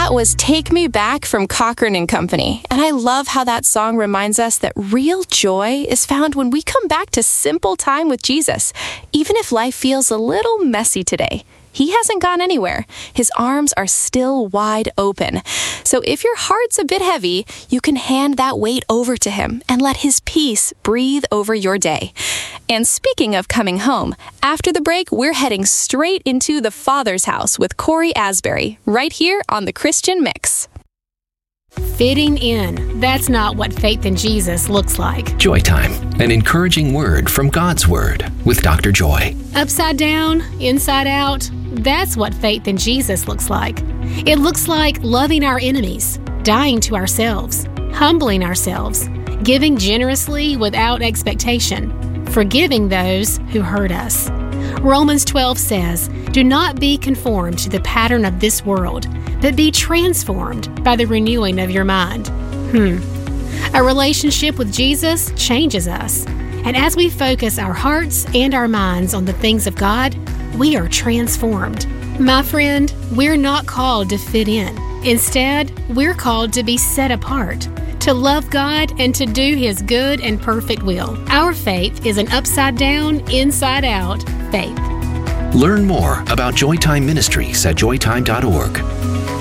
That was Take Me Back from Cochran and Company. And I love how that song reminds us that real joy is found when we come back to simple time with Jesus, even if life feels a little messy today. He hasn't gone anywhere. His arms are still wide open. So if your heart's a bit heavy, you can hand that weight over to him and let his peace breathe over your day. And speaking of coming home, after the break, we're heading straight into the Father's house with Corey Asbury, right here on The Christian Mix. Fitting in. That's not what faith in Jesus looks like. Joy Time, an encouraging word from God's Word with Dr. Joy. Upside down, inside out. That's what faith in Jesus looks like. It looks like loving our enemies, dying to ourselves, humbling ourselves, giving generously without expectation, forgiving those who hurt us. Romans 12 says, "Do not be conformed to the pattern of this world, but be transformed by the renewing of your mind." A relationship with Jesus changes us. And as we focus our hearts and our minds on the things of God, we are transformed. My friend, we're not called to fit in. Instead, we're called to be set apart, to love God and to do His good and perfect will. Our faith is an upside down, inside out faith. Learn more about Joytime Ministries at joytime.org.